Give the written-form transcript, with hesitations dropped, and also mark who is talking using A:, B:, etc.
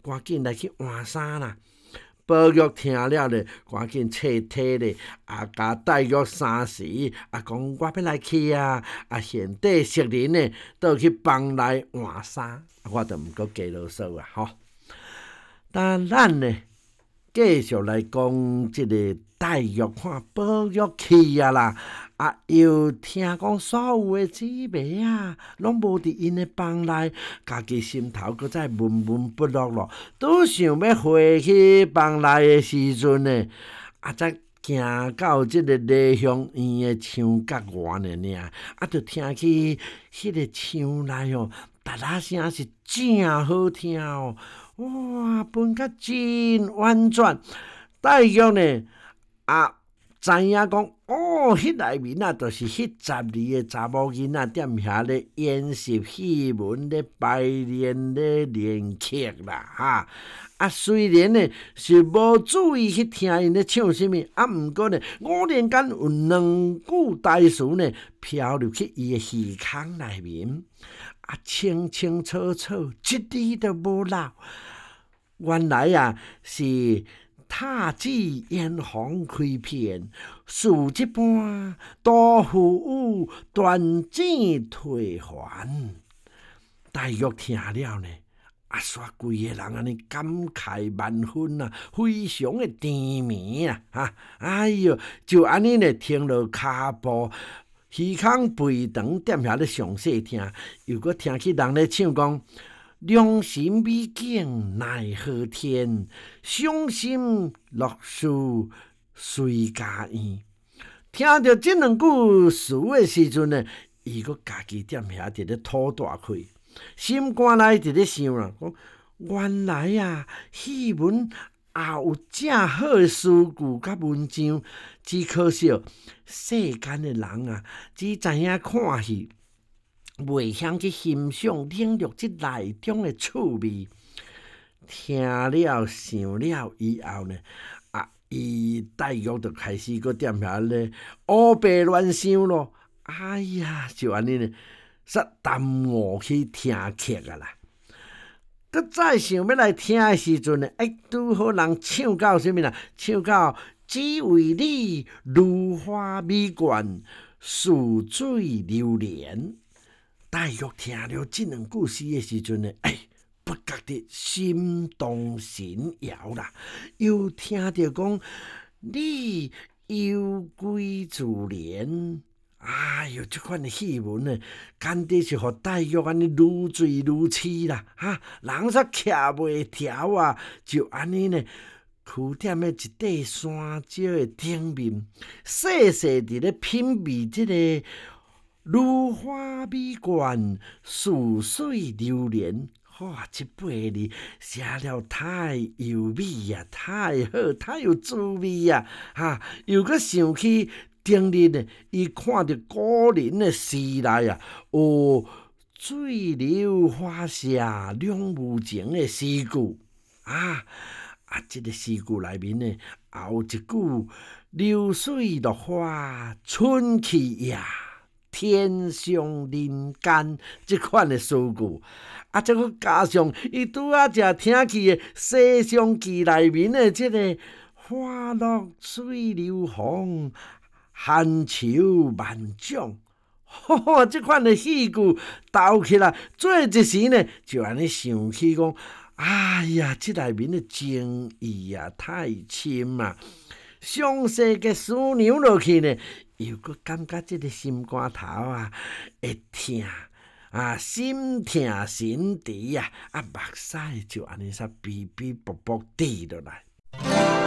A: 赶紧来去换衫啦。宝玉听了咧，赶紧撤退咧，甲黛玉相时，讲我要来去啊，现地识人咧，倒去房内换衫，我就毋过加啰嗦啊吼。但咱咧继续来讲即个黛玉看宝玉去啊啦，又听讲所有的姊妹拢无伫因的房内，家己心头搁再闷闷不乐咯。拄想要回去房内的时阵呢，才行到即个梨香院的墙角外呢，就听起迄个墙内哒啦声是正好听哦。哇，分甲真婉转。黛玉呢，知影讲，迄内面就是迄12个查某囡仔踮遐咧演习戏文咧排练咧练曲啦，虽然呢是无注意去听因咧唱什么，毋过呢，忽然间有2句台词呢飘入去伊的耳孔内面，清清楚楚，一字都无漏。原来是踏紫嫣红开片，数一半多付有，断剑退还。黛玉听了呢，煞规个人安尼感慨万分啊，非常的甜蜜啊！哎哟，就安尼呢，停落骹步，耳孔肥长，踮遐咧详细听，又搁听起人咧唱讲。良辰美景奈何天，伤心乐事随家院。听到这2句词的时阵呢，伊搁家己踮遐伫咧吐大气，心肝内伫咧想啦，讲原来戏文也有正好的诗句甲文章，只可惜世间的人只知影看戏。袂晓去欣赏领略即内中的趣味，听了想了以后呢，伊黛玉就开始搁踮遐咧胡白乱想咯。哎呀，就安尼呢，煞耽误去听曲啦。搁再想要来听的时阵呢，拄好人唱到什么啦？唱到只为你如花美眷，似水流年。黛玉听了这2句诗的时阵呢，不觉得心动神摇啦，又听到讲你犹归自怜，哎哟，这款的戏文呢，简直是互黛玉安尼如醉如痴啦，人煞徛袂调啊，就安尼呢，跍踮咧一块山石的顶面，细细伫咧品味这个。如花美眷，似水流年。这8字写了太优美啊，太好，太有滋味啊！又搁想起当日呢，伊看到古人的诗内水流花下两无情的诗句这个诗句内面呢，也有一句流水落花春去呀。天上人间这款的诗句，再搁加上伊拄才听去的《西厢记》内面的这个花落水流红，寒秋万种，这款的戏句斗起来，做一时呢，就安尼想起讲，哎呀，这内面的情意太深啊！详细嘅思量落去呢，又搁感觉这个心肝头会痛心痛神驰目屎就安尼煞哔哔啵啵滴落来。